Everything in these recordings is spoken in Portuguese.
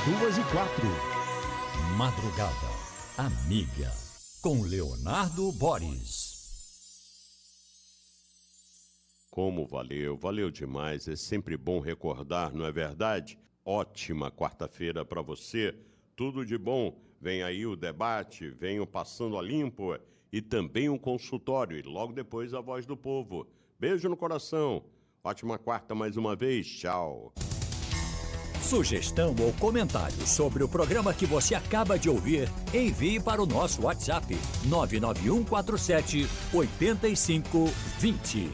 2 e 4. Madrugada Amiga, com Leonardo Boris. Como valeu demais, é sempre bom recordar, não é verdade? Ótima quarta-feira para você, tudo de bom. Vem aí o debate, vem o Passando a Limpo e também um consultório e logo depois a Voz do Povo. Beijo no coração, ótima quarta mais uma vez, tchau. Sugestão ou comentário sobre o programa que você acaba de ouvir, envie para o nosso WhatsApp 99147-8520.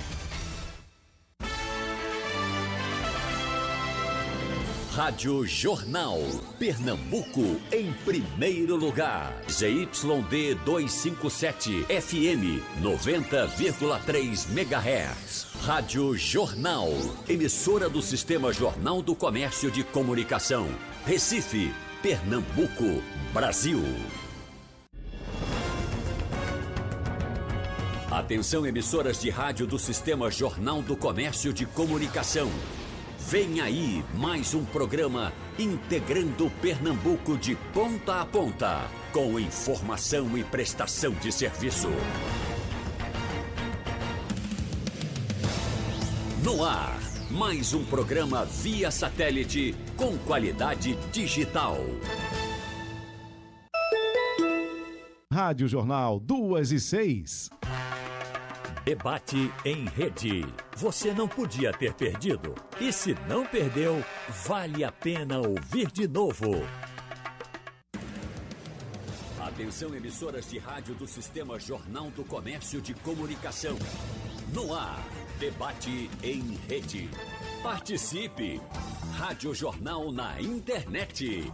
Rádio Jornal, Pernambuco em primeiro lugar. ZYD 257, FM 90,3 MHz. Rádio Jornal, emissora do Sistema Jornal do Comércio de Comunicação. Recife, Pernambuco, Brasil. Atenção, emissoras de rádio do Sistema Jornal do Comércio de Comunicação. Vem aí mais um programa integrando Pernambuco de ponta a ponta, com informação e prestação de serviço. No ar, mais um programa via satélite com qualidade digital. Rádio Jornal 2 e 6. Debate em rede. Você não podia ter perdido. E se não perdeu, vale a pena ouvir de novo. Atenção, emissoras de rádio do Sistema Jornal do Comércio de Comunicação. No ar, debate em rede. Participe! Rádio Jornal na internet.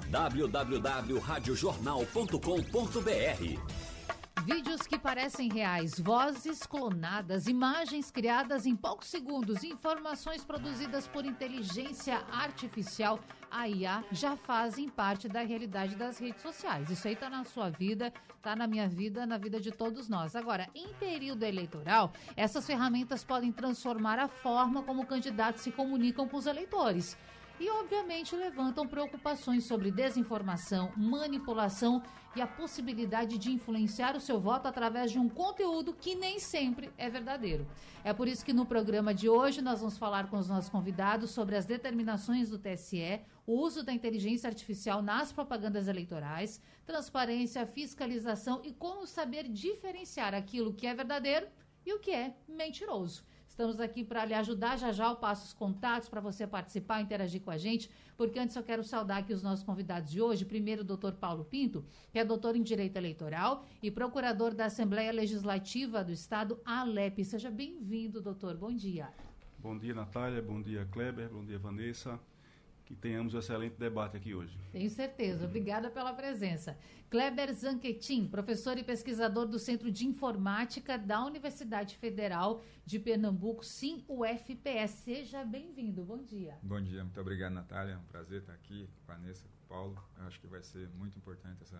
www.radiojornal.com.br. Vídeos que parecem reais, vozes clonadas, imagens criadas em poucos segundos, informações produzidas por inteligência artificial, a IA, já fazem parte da realidade das redes sociais. Isso aí está na sua vida, está na minha vida, na vida de todos nós. Agora, em período eleitoral, essas ferramentas podem transformar a forma como candidatos se comunicam com os eleitores. E, obviamente, levantam preocupações sobre desinformação, manipulação e a possibilidade de influenciar o seu voto através de um conteúdo que nem sempre é verdadeiro. É por isso que no programa de hoje nós vamos falar com os nossos convidados sobre as determinações do TSE, o uso da inteligência artificial nas propagandas eleitorais, transparência, fiscalização e como saber diferenciar aquilo que é verdadeiro e o que é mentiroso. Estamos aqui para lhe ajudar. Já eu passo os contatos para você participar, interagir com a gente, porque antes eu quero saudar aqui os nossos convidados de hoje. Primeiro, o doutor Paulo Pinto, que é doutor em Direito Eleitoral e procurador da Assembleia Legislativa do Estado, ALEP. Seja bem-vindo, doutor. Bom dia. Bom dia, Natália. Bom dia, Kleber. Bom dia, Vanessa. Que tenhamos um excelente debate aqui hoje. Tenho certeza. Obrigada pela presença. Kleber Zanquetin, professor e pesquisador do Centro de Informática da Universidade Federal de Pernambuco, sim, UFPS. Seja bem-vindo. Bom dia. Bom dia. Muito obrigado, Natália. É um prazer estar aqui com a Vanessa, com o Paulo. Eu acho que vai ser muito importante essa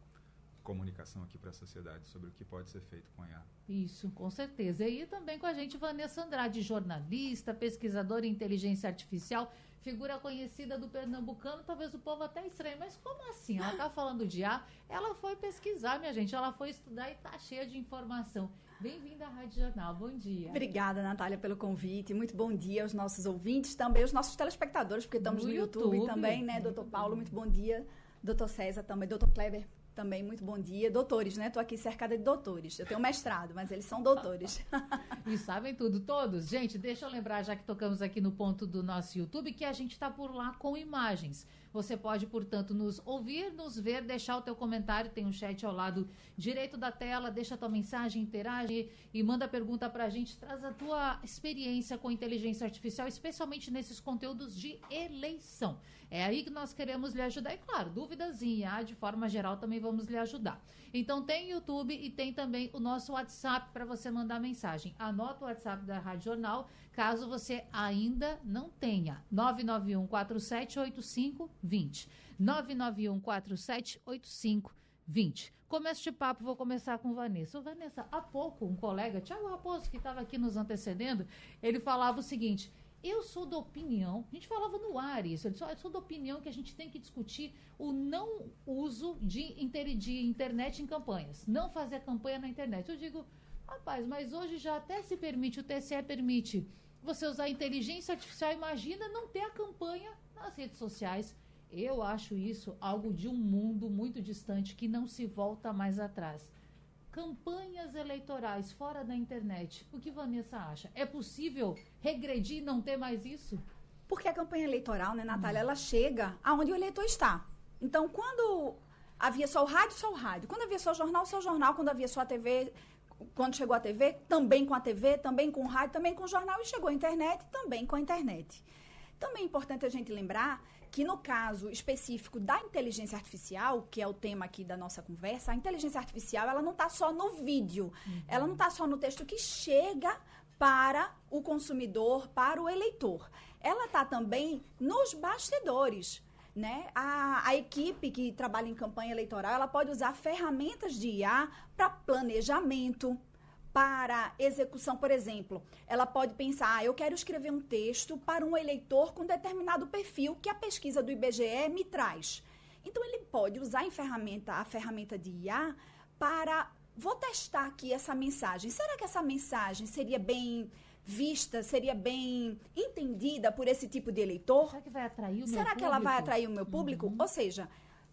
comunicação aqui para a sociedade sobre o que pode ser feito com a IA. Isso, com certeza. E também com a gente Vanessa Andrade, jornalista, pesquisadora em inteligência artificial, figura conhecida do pernambucano. Talvez o povo até estranhe, mas como assim? Ela está falando de IA, ela foi pesquisar, minha gente, ela foi estudar e está cheia de informação. Bem-vinda à Rádio Jornal, bom dia. Obrigada, Natália, pelo convite. Muito bom dia aos nossos ouvintes, também aos nossos telespectadores, porque estamos no YouTube também, né? Doutor Paulo, muito bom dia. Doutor César também, doutor Kleber também, muito bom dia. Doutores, né? Estou aqui cercada de doutores. Eu tenho mestrado, mas eles são doutores. E sabem tudo, todos. Gente, deixa eu lembrar, já que tocamos aqui no ponto do nosso YouTube, que a gente está por lá com imagens. Você pode, portanto, nos ouvir, nos ver, deixar o teu comentário, tem um chat ao lado direito da tela, deixa a tua mensagem, interage e manda pergunta pra gente, traz a tua experiência com inteligência artificial, especialmente nesses conteúdos de eleição. É aí que nós queremos lhe ajudar e, claro, dúvidas em IA, de forma geral, também vamos lhe ajudar. Então, tem YouTube e tem também o nosso WhatsApp para você mandar mensagem. Anota o WhatsApp da Rádio Jornal, caso você ainda não tenha. 991478520. 991478520. Começo de papo, vou começar com Vanessa. Ô, Vanessa, há pouco um colega, Thiago Raposo, que estava aqui nos antecedendo, ele falava o seguinte: Eu sou da opinião, a gente falava no ar isso, eu sou da opinião que a gente tem que discutir o não uso de internet em campanhas, não fazer campanha na internet. Eu digo, rapaz, mas hoje já até se permite, o TSE permite você usar a inteligência artificial, imagina não ter a campanha nas redes sociais. Eu acho isso algo de um mundo muito distante que não se volta mais atrás. Campanhas eleitorais fora da internet, o que Vanessa acha? É possível regredir e não ter mais isso? Porque a campanha eleitoral, né, Natália, ela chega aonde o eleitor está. Então, quando havia só o rádio. Quando havia só o jornal, quando havia só a TV, quando chegou a TV, também com a TV, também com o rádio, também com o jornal, e chegou a internet, também com a internet. Também é importante a gente lembrar que no caso específico da inteligência artificial, que é o tema aqui da nossa conversa, a inteligência artificial, ela não está só no vídeo, ela não está só no texto que chega para o consumidor, para o eleitor. Ela está também nos bastidores, né? A equipe que trabalha em campanha eleitoral, ela pode usar ferramentas de IA para planejamento, para execução, por exemplo. Ela pode pensar, eu quero escrever um texto para um eleitor com determinado perfil que a pesquisa do IBGE me traz. Então, ele pode usar a ferramenta de IA para, vou testar aqui essa mensagem. Será que essa mensagem seria bem vista, seria bem entendida por esse tipo de eleitor? Será que vai atrair o meu público? Será que ela vai atrair o meu público? Ou seja,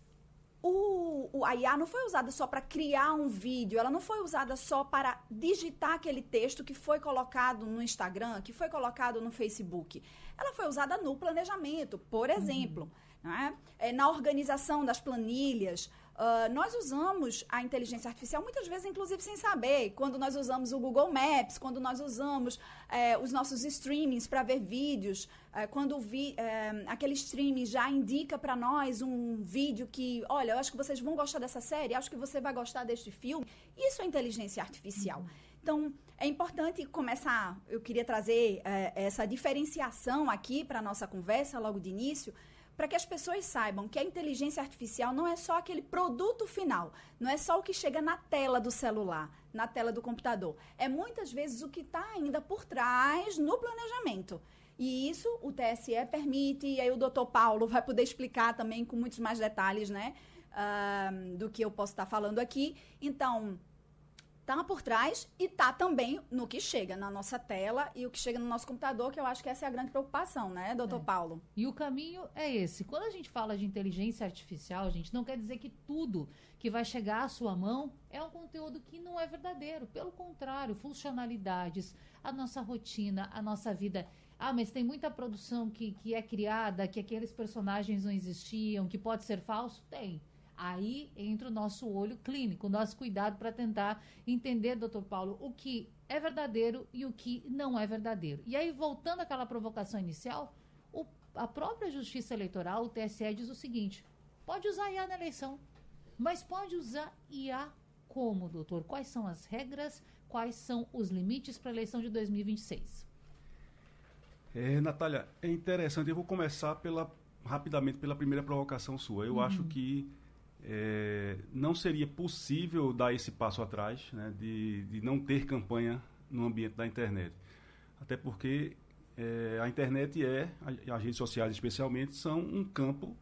a IA não foi usada só para criar um vídeo, ela não foi usada só para digitar aquele texto que foi colocado no Instagram, que foi colocado no Facebook. Ela foi usada no planejamento, por exemplo, não é? Na organização das planilhas. Nós usamos a inteligência artificial muitas vezes, inclusive, sem saber. Quando nós usamos o Google Maps, quando nós usamos os nossos streamings para ver vídeos, quando aquele streaming já indica para nós um vídeo que, olha, eu acho que vocês vão gostar dessa série, acho que você vai gostar deste filme. Isso é inteligência artificial. Então, é importante começar, eu queria trazer essa diferenciação aqui para a nossa conversa logo de início, para que as pessoas saibam que a inteligência artificial não é só aquele produto final, não é só o que chega na tela do celular, na tela do computador. É muitas vezes o que está ainda por trás no planejamento. E isso o TSE permite, e aí o doutor Paulo vai poder explicar também com muitos mais detalhes, né, do que eu posso estar falando aqui. Então, está por trás e está também no que chega na nossa tela e o que chega no nosso computador, que eu acho que essa é a grande preocupação, né, doutor Paulo? E o caminho é esse. Quando a gente fala de inteligência artificial, gente, não quer dizer que tudo que vai chegar à sua mão é um conteúdo que não é verdadeiro. Pelo contrário, funcionalidades, a nossa rotina, a nossa vida. Mas tem muita produção que é criada, que aqueles personagens não existiam, que pode ser falso? Tem. Aí entra o nosso olho clínico, o nosso cuidado para tentar entender, doutor Paulo, o que é verdadeiro e o que não é verdadeiro. E aí, voltando àquela provocação inicial, a própria Justiça Eleitoral, o TSE, diz o seguinte, pode usar IA na eleição, mas pode usar IA como, doutor? Quais são as regras, quais são os limites para a eleição de 2026? Natália, é interessante, eu vou começar rapidamente pela primeira provocação sua. Eu acho que não seria possível dar esse passo atrás, né, de não ter campanha no ambiente da internet. Até porque a internet as redes sociais especialmente, são um campo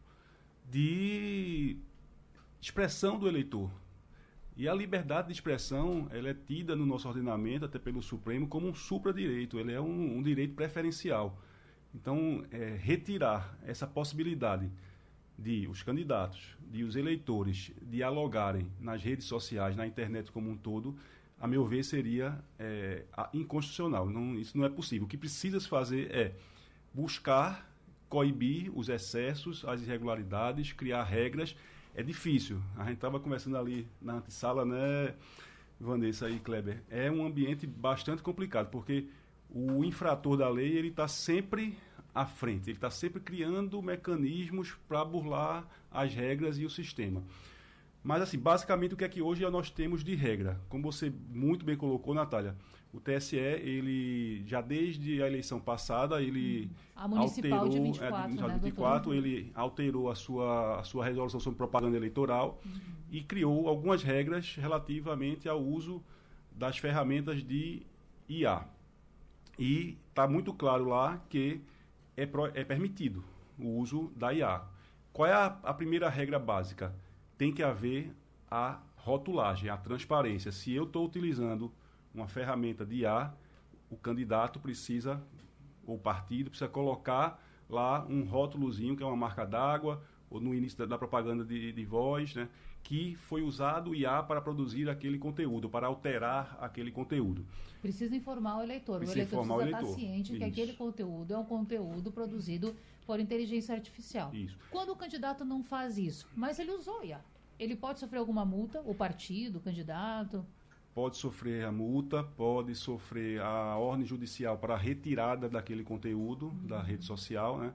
de expressão do eleitor. E a liberdade de expressão, ela é tida no nosso ordenamento, até pelo Supremo, como um supradireito. Ele é um direito preferencial. Então, retirar essa possibilidade de os candidatos, de os eleitores dialogarem nas redes sociais, na internet como um todo, a meu ver, seria inconstitucional. Isso não é possível. O que precisa se fazer é buscar coibir os excessos, as irregularidades, criar regras. É difícil. A gente estava conversando ali na antessala, né, Vanessa e Kleber? É um ambiente bastante complicado, porque o infrator da lei, ele está sempre à frente, ele está sempre criando mecanismos para burlar as regras e o sistema. Mas, assim, basicamente, o que é que hoje nós temos de regra? Como você muito bem colocou, Natália, o TSE, ele já desde a eleição passada, ele a municipal alterou, de 24, né, 24, ele alterou a sua resolução sobre propaganda eleitoral e criou algumas regras relativamente ao uso das ferramentas de IA. E está muito claro lá que é permitido o uso da IA. Qual é a primeira regra básica? Tem que haver a rotulagem, a transparência. Se eu estou utilizando uma ferramenta de IA, o candidato precisa, ou o partido, precisa colocar lá um rótulozinho, que é uma marca d'água, ou no início da propaganda de voz, né, que foi usado o IA para produzir aquele conteúdo, para alterar aquele conteúdo. Precisa informar o eleitor. O eleitor precisa estar ciente que aquele conteúdo é um conteúdo produzido por inteligência artificial. Isso. Quando o candidato não faz isso, mas ele usou IA, ele pode sofrer alguma multa? O partido, o candidato? Pode sofrer a multa, pode sofrer a ordem judicial para a retirada daquele conteúdo da rede social, né?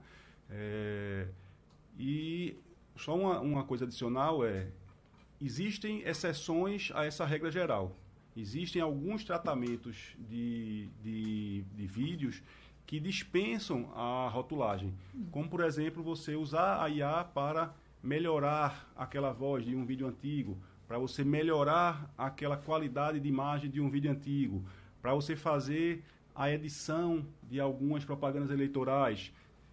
E só uma coisa adicional existem exceções a essa regra geral. Existem alguns tratamentos de vídeos que dispensam a rotulagem. Como, por exemplo, você usar a IA para melhorar aquela voz de um vídeo antigo, para você melhorar aquela qualidade de imagem de um vídeo antigo, para você fazer a edição de algumas propagandas eleitorais.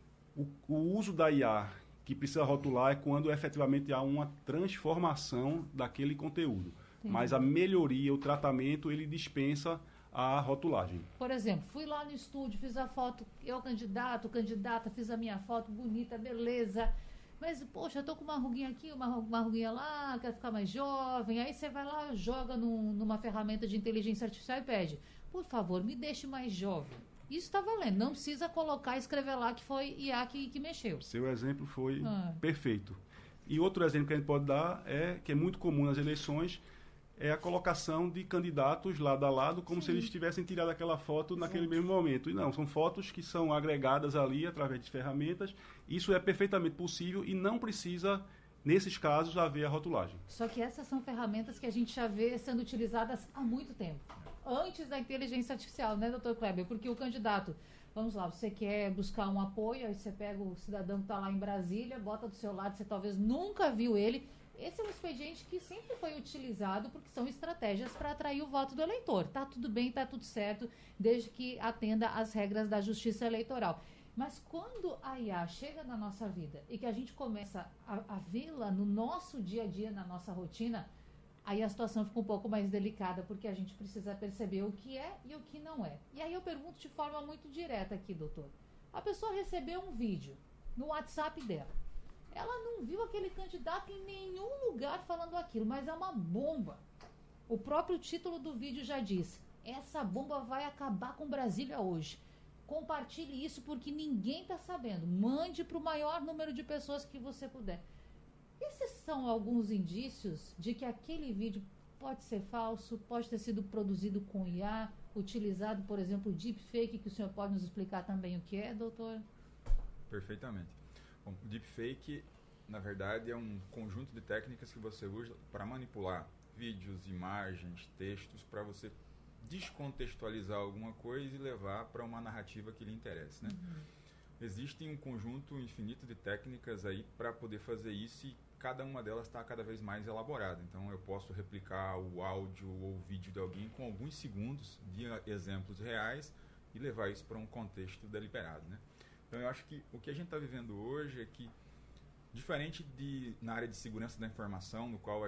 O uso da IA que precisa rotular é quando efetivamente há uma transformação daquele conteúdo. Entendi. Mas a melhoria, o tratamento, ele dispensa a rotulagem. Por exemplo, fui lá no estúdio, fiz a foto, eu candidata, fiz a minha foto bonita, beleza. Mas, poxa, eu tô com uma ruguinha aqui, uma ruguinha lá, quero ficar mais jovem. Aí você vai lá, joga numa ferramenta de inteligência artificial e pede, por favor, me deixe mais jovem. Isso está valendo, não precisa colocar e escrever lá que foi IA que mexeu. Seu exemplo foi perfeito. E outro exemplo que a gente pode dar que é muito comum nas eleições, é a colocação de candidatos lado a lado, como se eles tivessem tirado aquela foto naquele mesmo momento. E não, são fotos que são agregadas ali através de ferramentas. Isso é perfeitamente possível e não precisa, nesses casos, haver a rotulagem. Só que essas são ferramentas que a gente já vê sendo utilizadas há muito tempo. Antes da inteligência artificial, né, doutor Kleber? Porque o candidato, vamos lá, você quer buscar um apoio, aí você pega o cidadão que está lá em Brasília, bota do seu lado, você talvez nunca viu ele. Esse é um expediente que sempre foi utilizado porque são estratégias para atrair o voto do eleitor. Tá tudo bem, tá tudo certo, desde que atenda às regras da justiça eleitoral. Mas quando a IA chega na nossa vida e que a gente começa a vê-la no nosso dia a dia, na nossa rotina, aí a situação fica um pouco mais delicada, porque a gente precisa perceber o que é e o que não é. E aí eu pergunto de forma muito direta aqui, doutor. A pessoa recebeu um vídeo no WhatsApp dela. Ela não viu aquele candidato em nenhum lugar falando aquilo, mas é uma bomba. O próprio título do vídeo já diz: essa bomba vai acabar com Brasília hoje. Compartilhe isso porque ninguém está sabendo. Mande para o maior número de pessoas que você puder. Esses são alguns indícios de que aquele vídeo pode ser falso, pode ter sido produzido com IA, utilizado, por exemplo, deepfake, que o senhor pode nos explicar também o que é, doutor? Perfeitamente. Bom, o deepfake, na verdade, é um conjunto de técnicas que você usa para manipular vídeos, imagens, textos, para você descontextualizar alguma coisa e levar para uma narrativa que lhe interesse, né? Existem um conjunto infinito de técnicas aí para poder fazer isso e cada uma delas está cada vez mais elaborada. Então, eu posso replicar o áudio ou o vídeo de alguém com alguns segundos de exemplos reais e levar isso para um contexto deliberado, né? Então, eu acho que o que a gente está vivendo hoje é que, diferente na área de segurança da informação, no qual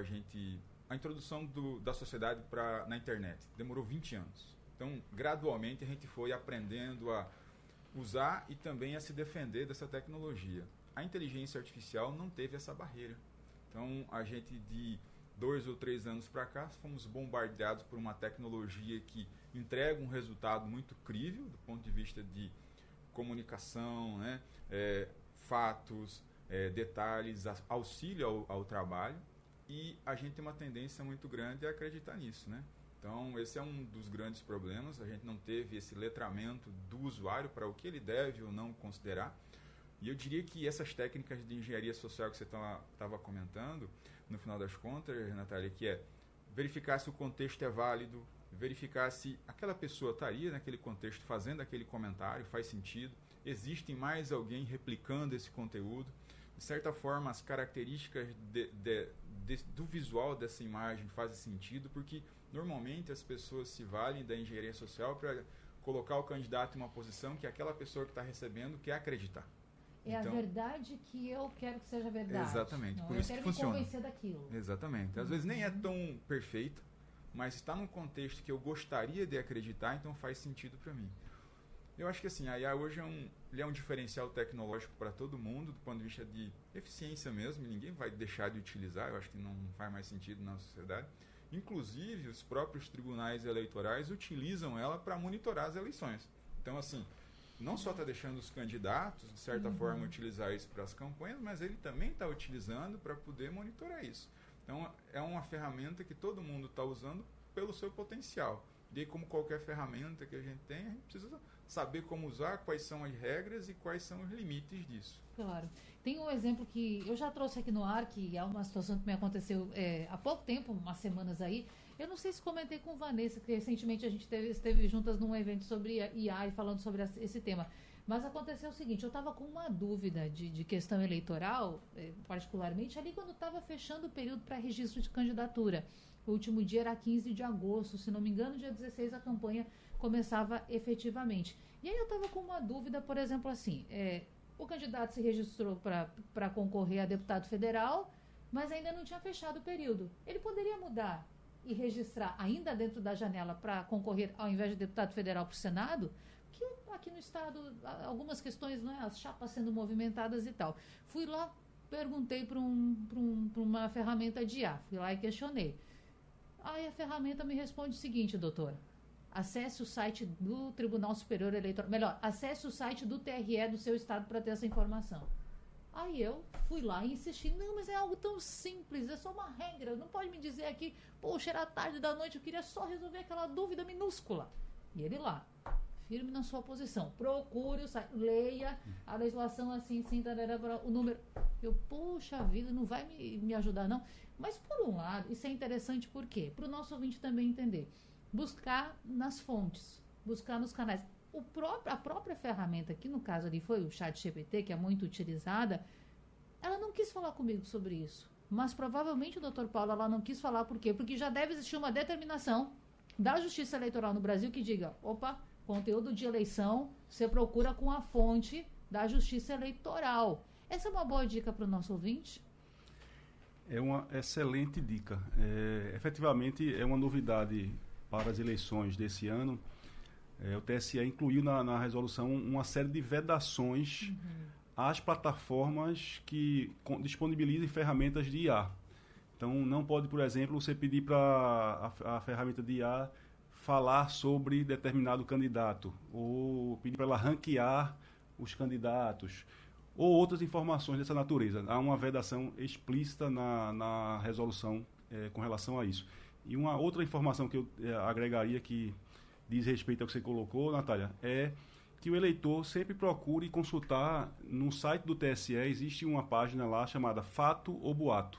a introdução da sociedade na internet demorou 20 anos. Então, gradualmente, a gente foi aprendendo a usar e também a se defender dessa tecnologia. A inteligência artificial não teve essa barreira. Então, a gente, de 2 ou 3 anos para cá, fomos bombardeados por uma tecnologia que entrega um resultado muito crível, do ponto de vista de comunicação, né? Fatos, detalhes, auxílio ao trabalho, e a gente tem uma tendência muito grande a acreditar nisso, né? Então, esse é um dos grandes problemas. A gente não teve esse letramento do usuário para o que ele deve ou não considerar. E eu diria que essas técnicas de engenharia social que você estava comentando, no final das contas, Natália, que é verificar se o contexto é válido, verificar se aquela pessoa estaria naquele contexto fazendo aquele comentário, faz sentido, existe mais alguém replicando esse conteúdo. De certa forma, as características do visual dessa imagem fazem sentido, porque normalmente as pessoas se valem da engenharia social para colocar o candidato em uma posição que aquela pessoa que está recebendo quer acreditar. É então, a verdade que eu quero que seja verdade. Exatamente, não, por isso que funciona. Eu quero me convencer daquilo. Exatamente. Às vezes nem é tão perfeita, mas está num contexto que eu gostaria de acreditar, então faz sentido para mim. Eu acho que assim, a IA hoje é um diferencial tecnológico para todo mundo, do ponto de vista de eficiência mesmo, ninguém vai deixar de utilizar, eu acho que não faz mais sentido na sociedade. Inclusive, os próprios tribunais eleitorais utilizam ela para monitorar as eleições. Então, assim, não só está deixando os candidatos, de certa forma, utilizar isso para as campanhas, mas ele também está utilizando para poder monitorar isso. Então, é uma ferramenta que todo mundo está usando pelo seu potencial. E aí, como qualquer ferramenta que a gente tem, a gente precisa saber como usar, quais são as regras e quais são os limites disso. Claro. Tem um exemplo que eu já trouxe aqui no ar, que é uma situação que me aconteceu há pouco tempo, umas semanas aí. Eu não sei se comentei com Vanessa, que recentemente a gente esteve juntas num evento sobre IA e falando sobre esse tema. Mas aconteceu o seguinte, eu estava com uma dúvida de questão eleitoral, particularmente ali quando estava fechando o período para registro de candidatura. O último dia era 15 de agosto, se não me engano, dia 16 a campanha começava efetivamente. E aí eu estava com uma dúvida, por exemplo, assim, o candidato se registrou para concorrer a deputado federal, mas ainda não tinha fechado o período. Ele poderia mudar e registrar ainda dentro da janela para concorrer, ao invés de deputado federal, para o Senado? Que aqui no estado, algumas questões, né, as chapas sendo movimentadas e tal. Fui lá, perguntei para uma ferramenta de IA, fui lá e questionei. Aí a ferramenta me responde o seguinte, doutora: acesse o site do Tribunal Superior Eleitoral, melhor, acesse o site do TRE do seu estado para ter essa informação. Aí eu fui lá e insisti, não, mas é algo tão simples, é só uma regra, não pode me dizer aqui, poxa, era tarde da noite, eu queria só resolver aquela dúvida minúscula. E ele lá, firme na sua posição, procure o site, leia a legislação assim, o número. Eu, poxa vida, não vai me ajudar não. Mas por um lado, isso é interessante por quê? Para o nosso ouvinte também entender. Buscar nas fontes, buscar nos canais. A própria ferramenta, que no caso ali foi o ChatGPT, que é muito utilizada, ela não quis falar comigo sobre isso. Mas provavelmente, doutor Paulo, ela não quis falar por quê? Porque já deve existir uma determinação da Justiça Eleitoral no Brasil que diga, opa, conteúdo de eleição, você procura com a fonte da Justiça Eleitoral. Essa é uma boa dica para o nosso ouvinte? É uma excelente dica. Efetivamente, é uma novidade para as eleições desse ano. O TSE incluiu na resolução uma série de vedações às plataformas que disponibilizem ferramentas de IA. Então, não pode, por exemplo, você pedir para a ferramenta de IA falar sobre determinado candidato, ou pedir para ela ranquear os candidatos, ou outras informações dessa natureza. Há uma vedação explícita na resolução com relação a isso. E uma outra informação que eu agregaria, que diz respeito ao que você colocou, Natália, é que o eleitor sempre procure consultar no site do TSE, existe uma página lá chamada Fato ou Boato,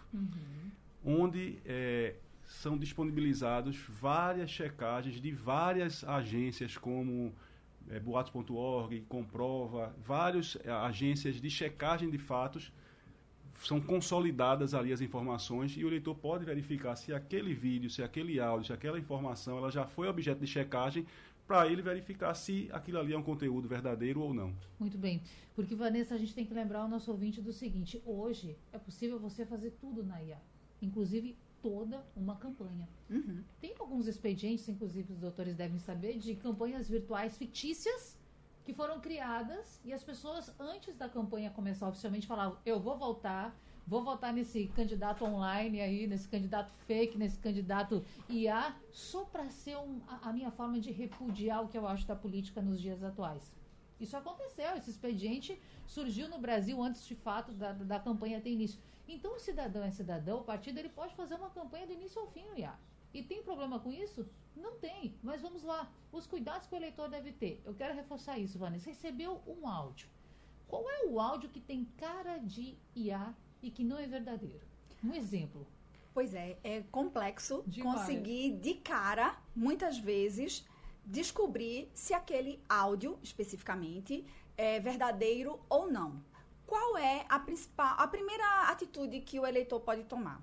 onde são disponibilizados várias checagens de várias agências, como boatos.org, Comprova, várias agências de checagem de fatos, são consolidadas ali as informações e o eleitor pode verificar se aquele vídeo, se aquele áudio, se aquela informação ela já foi objeto de checagem, para ele verificar se aquilo ali é um conteúdo verdadeiro ou não. Muito bem, porque, Vanessa, a gente tem que lembrar o nosso ouvinte do seguinte: hoje é possível você fazer tudo na IA, inclusive toda uma campanha. Tem alguns expedientes, inclusive os doutores devem saber, de campanhas virtuais fictícias que foram criadas e as pessoas, antes da campanha começar oficialmente, falavam, eu vou votar nesse candidato online aí, nesse candidato fake, nesse candidato IA, só para ser a minha forma de repudiar o que eu acho da política nos dias atuais. Isso aconteceu, esse expediente surgiu no Brasil antes, de fato, da campanha ter início. Então, o cidadão é cidadão, o partido ele pode fazer uma campanha do início ao fim no IA. E tem problema com isso? Não tem, mas vamos lá. Os cuidados que o eleitor deve ter. Eu quero reforçar isso, Vanessa. Recebeu um áudio. Qual é o áudio que tem cara de IA e que não é verdadeiro? Um exemplo. Pois é complexo conseguir de cara, muitas vezes, descobrir se aquele áudio, especificamente, é verdadeiro ou não. Qual é a primeira atitude que o eleitor pode tomar?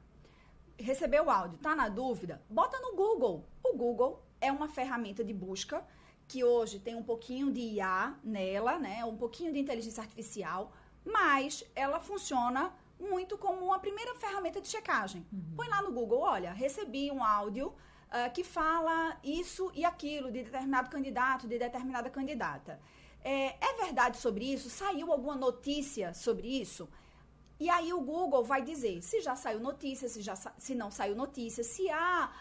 Recebeu o áudio, está na dúvida? Bota no Google. O Google é uma ferramenta de busca que hoje tem um pouquinho de IA nela, né? Um pouquinho de inteligência artificial, mas ela funciona muito como uma primeira ferramenta de checagem. Põe lá no Google, olha, recebi um áudio que fala isso e aquilo de determinado candidato, de determinada candidata. É verdade sobre isso? Saiu alguma notícia sobre isso? E aí o Google vai dizer se já saiu notícia, se não saiu notícia, se há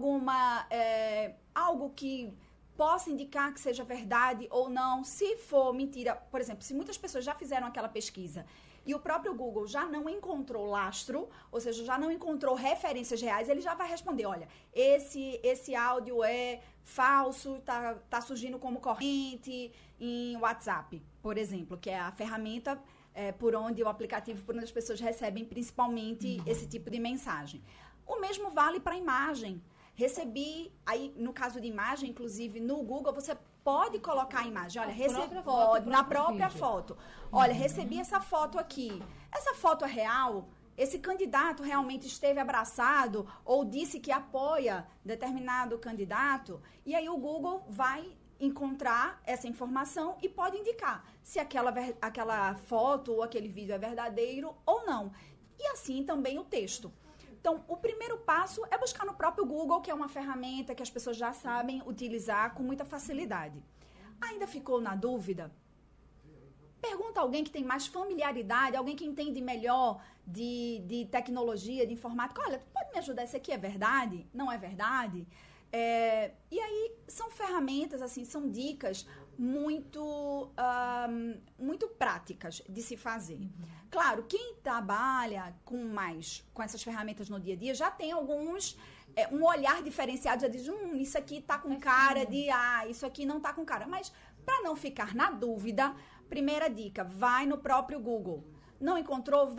algo que possa indicar que seja verdade ou não. Se for mentira, por exemplo, se muitas pessoas já fizeram aquela pesquisa e o próprio Google já não encontrou lastro, ou seja, já não encontrou referências reais, ele já vai responder, olha, esse áudio é falso, tá surgindo como corrente em WhatsApp, por exemplo, que é a ferramenta por onde o aplicativo, por onde as pessoas recebem principalmente esse tipo de mensagem. O mesmo vale para a imagem. Recebi, aí no caso de imagem, inclusive no Google, você pode colocar a imagem. Olha, na própria foto. Olha, recebi essa foto aqui. Essa foto é real? Esse candidato realmente esteve abraçado ou disse que apoia determinado candidato? E aí o Google vai encontrar essa informação e pode indicar se aquela foto ou aquele vídeo é verdadeiro ou não. E assim também o texto. Então, o primeiro passo é buscar no próprio Google, que é uma ferramenta que as pessoas já sabem utilizar com muita facilidade. Ainda ficou na dúvida? Pergunta a alguém que tem mais familiaridade, alguém que entende melhor de tecnologia, de informática. Olha, tu pode me ajudar? Isso aqui é verdade? Não é verdade? E aí, são ferramentas, assim, são dicas muito práticas de se fazer. Claro, quem trabalha com essas ferramentas no dia a dia já tem um olhar diferenciado, já diz, isso aqui tá com cara de isso aqui não tá com cara. Mas, para não ficar na dúvida, primeira dica, vai no próprio Google. Não encontrou?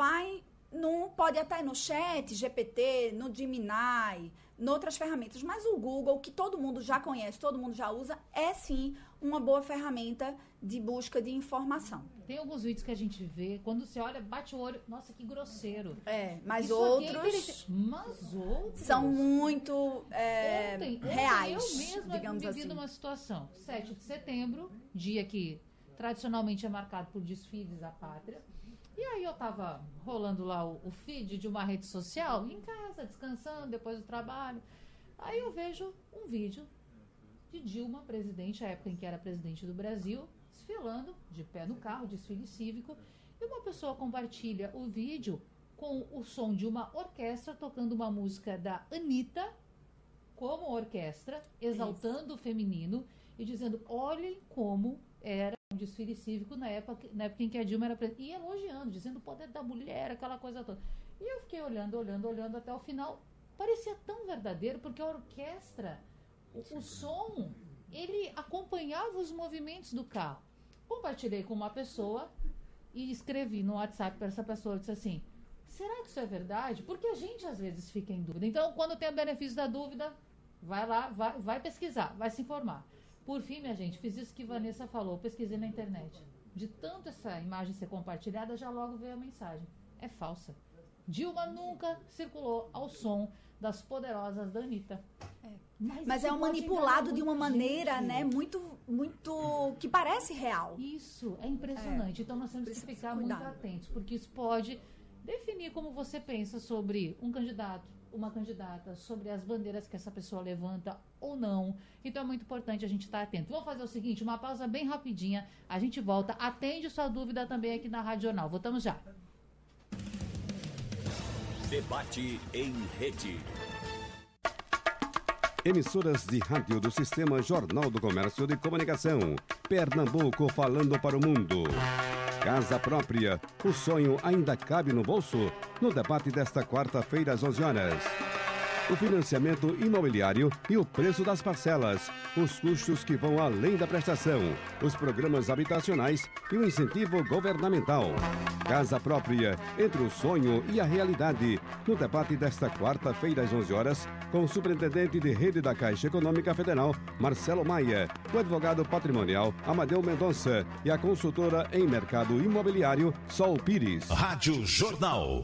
Pode até ir no Chat, GPT, no Gemini, em outras ferramentas. Mas o Google, que todo mundo já conhece, todo mundo já usa, é sim uma boa ferramenta de busca de informação. Tem alguns vídeos que a gente vê, quando você olha, bate o olho, nossa, que grosseiro. Mas outros são muito reais, eu mesma digamos vivi assim. Numa situação, 7 de setembro, dia que tradicionalmente é marcado por desfiles da pátria. E aí eu tava rolando lá o feed de uma rede social, em casa, descansando, depois do trabalho. Aí eu vejo um vídeo de Dilma, presidente, a época em que era presidente do Brasil, desfilando, de pé no carro, desfile cívico, e uma pessoa compartilha o vídeo com o som de uma orquestra tocando uma música da Anitta, como orquestra, exaltando o feminino e dizendo, olhem como era um desfile cívico na época em que a Dilma era presidente, e elogiando, dizendo o poder da mulher, aquela coisa toda. E eu fiquei olhando até o final. Parecia tão verdadeiro, porque a orquestra, o som, ele acompanhava os movimentos do carro. Compartilhei com uma pessoa e escrevi no WhatsApp para essa pessoa, disse assim, será que isso é verdade? Porque a gente às vezes fica em dúvida. Então, quando tem o benefício da dúvida, vai lá, vai pesquisar, vai se informar. Por fim, minha gente, fiz isso que Vanessa falou, pesquisei na internet. De tanto essa imagem ser compartilhada, já logo veio a mensagem. É falsa. Dilma nunca circulou ao som das poderosas da Anitta. Mas é manipulado de uma maneira, né, muito que parece real. Isso, é impressionante. Então nós temos que ficar muito atentos, porque isso pode definir como você pensa sobre um candidato, uma candidata, sobre as bandeiras que essa pessoa levanta ou não. Então é muito importante a gente estar atento. Vamos fazer o seguinte, uma pausa bem rapidinha, a gente volta, atende sua dúvida também aqui na Rádio Jornal. Voltamos já. Debate em rede. Emissoras de rádio do Sistema Jornal do Comércio de Comunicação. Pernambuco falando para o mundo. Casa própria, o sonho ainda cabe no bolso? No debate desta quarta-feira às 11 horas. O financiamento imobiliário e o preço das parcelas, os custos que vão além da prestação, os programas habitacionais e o incentivo governamental. Casa própria, entre o sonho e a realidade. No debate desta quarta-feira às 11 horas, com o superintendente de rede da Caixa Econômica Federal, Marcelo Maia, o advogado patrimonial Amadeu Mendonça e a consultora em mercado imobiliário Sol Pires. Rádio Jornal.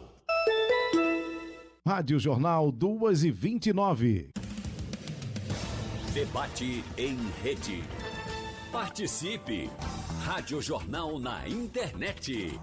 Rádio Jornal 2h29. Debate em rede. Participe! Rádio Jornal na internet.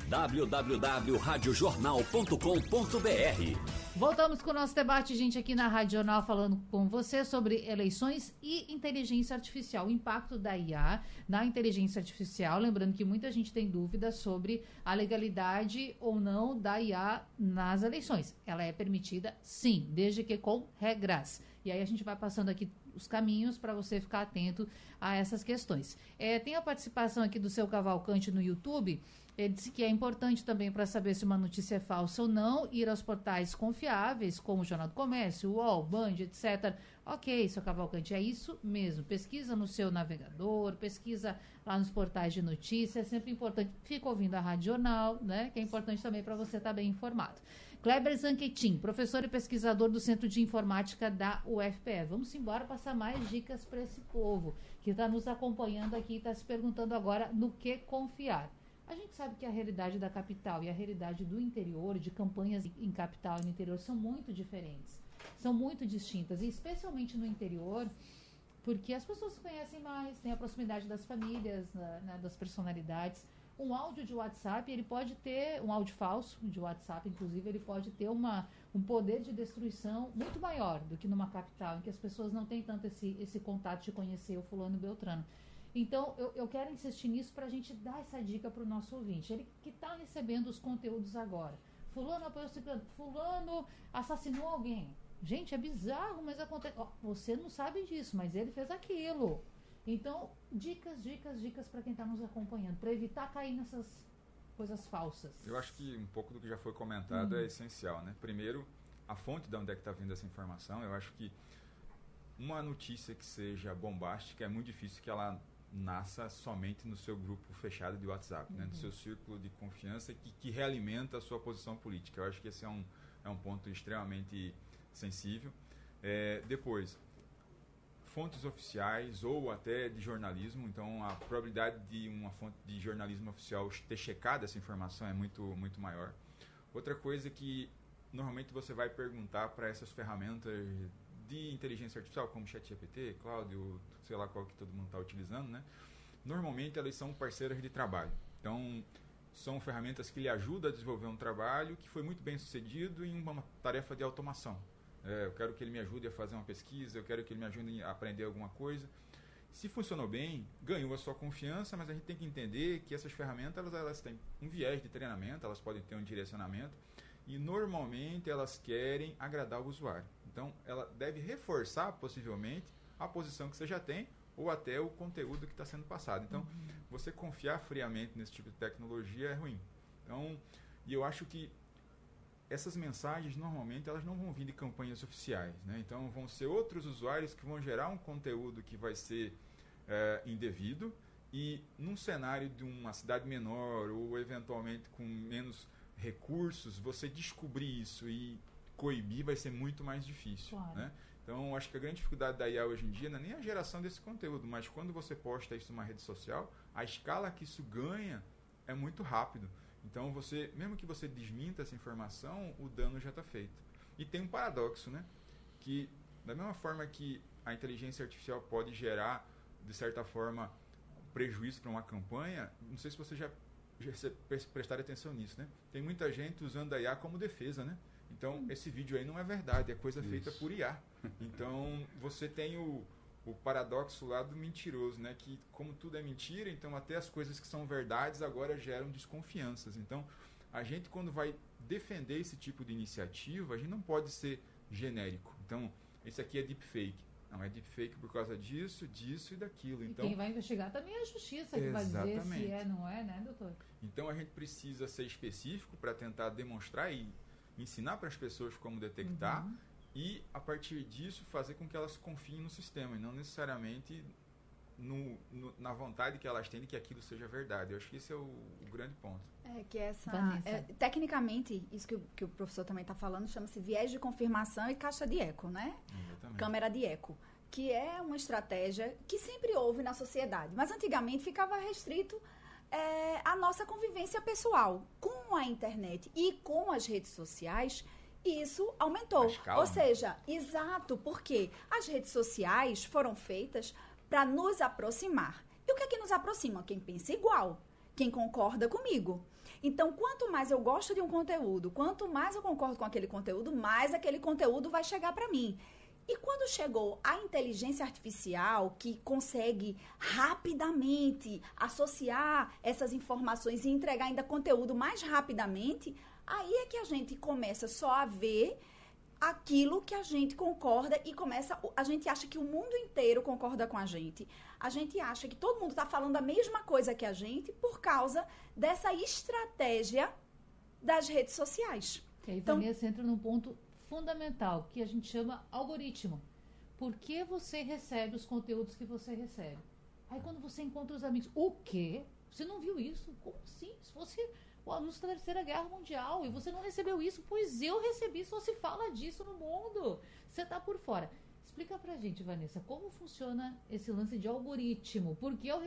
www.radiojornal.com.br. Voltamos com o nosso debate, gente, aqui na Rádio Jornal, falando com você sobre eleições e inteligência artificial, o impacto da IA na inteligência artificial. Lembrando que muita gente tem dúvidas sobre a legalidade ou não da IA nas eleições. Ela é permitida, sim, desde que com regras. E aí a gente vai passando aqui os caminhos para você ficar atento a essas questões. Tem a participação aqui do Seu Cavalcante no YouTube. Ele disse que é importante também, para saber se uma notícia é falsa ou não, ir aos portais confiáveis, como o Jornal do Comércio, o UOL, Band, etc. Ok, Seu Cavalcante, é isso mesmo. Pesquisa no seu navegador, pesquisa lá nos portais de notícias, é sempre importante. Fica ouvindo a Rádio Jornal, né? Que é importante também para você estar bem informado. Kleber Zanquetin, professor e pesquisador do Centro de Informática da UFPE. Vamos embora passar mais dicas para esse povo que está nos acompanhando aqui e está se perguntando agora no que confiar. A gente sabe que a realidade da capital e a realidade do interior, de campanhas em capital e no interior, são muito diferentes, são muito distintas, e especialmente no interior, porque as pessoas se conhecem mais, tem a proximidade das famílias, né, das personalidades. Um áudio de WhatsApp, ele pode ter, um áudio falso de WhatsApp, inclusive, ele pode ter um poder de destruição muito maior do que numa capital, em que as pessoas não têm tanto esse contato de conhecer o fulano Beltrano. Então, eu quero insistir nisso para a gente dar essa dica para o nosso ouvinte. Ele que está recebendo os conteúdos agora. Fulano apoiou ciclano, fulano assassinou alguém. Gente, é bizarro, mas acontece. Você não sabe disso, mas ele fez aquilo. Então, dicas para quem está nos acompanhando, para evitar cair nessas coisas falsas. Eu acho que um pouco do que já foi comentado é essencial, né? Primeiro, a fonte de onde é que está vindo essa informação. Eu acho que uma notícia que seja bombástica é muito difícil que ela nasça somente no seu grupo fechado de WhatsApp, né? No seu círculo de confiança que realimenta a sua posição política. Eu acho que esse é um ponto extremamente sensível. Depois, fontes oficiais ou até de jornalismo. Então, a probabilidade de uma fonte de jornalismo oficial ter checado essa informação é muito, muito maior. Outra coisa que normalmente você vai perguntar para essas ferramentas de inteligência artificial, como ChatGPT, Cláudio, sei lá qual que todo mundo está utilizando, né? Normalmente elas são parceiras de trabalho. Então, são ferramentas que lhe ajudam a desenvolver um trabalho que foi muito bem sucedido em uma tarefa de automação. Eu quero que ele me ajude a fazer uma pesquisa, eu quero que ele me ajude a aprender alguma coisa. Se funcionou bem, ganhou a sua confiança, mas a gente tem que entender que essas ferramentas elas têm um viés de treinamento, elas podem ter um direcionamento, e normalmente elas querem agradar o usuário. Então, ela deve reforçar, possivelmente, a posição que você já tem ou até o conteúdo que está sendo passado. Então, você confiar friamente nesse tipo de tecnologia é ruim. Então, e eu acho que essas mensagens, normalmente, elas não vão vir de campanhas oficiais, né? Então, vão ser outros usuários que vão gerar um conteúdo que vai ser indevido, e num cenário de uma cidade menor ou, eventualmente, com menos recursos, você descobrir isso e coibir vai ser muito mais difícil, claro, né? Então, acho que a grande dificuldade da IA hoje em dia não é nem a geração desse conteúdo, mas quando você posta isso numa rede social, a escala que isso ganha é muito rápido. Então, mesmo que você desminta essa informação, o dano já está feito. E tem um paradoxo, né? Que, da mesma forma que a inteligência artificial pode gerar, de certa forma, prejuízo para uma campanha, não sei se você já prestaram atenção nisso, né? Tem muita gente usando a IA como defesa, né? Então, esse vídeo aí não é verdade, é coisa feita por IA. Então, você tem o paradoxo lá do mentiroso, né? Que como tudo é mentira, então até as coisas que são verdades agora geram desconfianças. Então, a gente quando vai defender esse tipo de iniciativa, a gente não pode ser genérico. Então, esse aqui é deepfake. Não, é deepfake por causa disso e daquilo. Então, e quem vai investigar também é a justiça, que vai dizer se é, não é, né, doutor? Então, a gente precisa ser específico para tentar demonstrar e ensinar para as pessoas como detectar e, a partir disso, fazer com que elas confiem no sistema e não necessariamente na vontade que elas têm de que aquilo seja verdade. Eu acho que esse é o grande ponto. Tecnicamente, isso que o professor também está falando, chama-se viés de confirmação e caixa de eco, né? Exatamente. Câmera de eco, que é uma estratégia que sempre houve na sociedade, mas antigamente ficava restrito a nossa convivência pessoal. Com a internet e com as redes sociais, isso aumentou. Ou seja, exato, porque as redes sociais foram feitas para nos aproximar. E o que é que nos aproxima? Quem pensa igual, quem concorda comigo. Então, quanto mais eu gosto de um conteúdo, quanto mais eu concordo com aquele conteúdo, mais aquele conteúdo vai chegar para mim. E quando chegou a inteligência artificial, que consegue rapidamente associar essas informações e entregar ainda conteúdo mais rapidamente, aí é que a gente começa só a ver aquilo que a gente concorda e a gente acha que o mundo inteiro concorda com a gente. A gente acha que todo mundo está falando a mesma coisa que a gente por causa dessa estratégia das redes sociais. E aí, Vanessa, entra num ponto fundamental, que a gente chama algoritmo. Por que você recebe os conteúdos que você recebe? Aí quando você encontra os amigos, o quê? Você não viu isso? Como assim? Se fosse o anúncio da Terceira Guerra Mundial e você não recebeu isso, pois eu recebi, só se fala disso no mundo. Você tá por fora. Explica pra gente, Vanessa, como funciona esse lance de algoritmo? Por que eu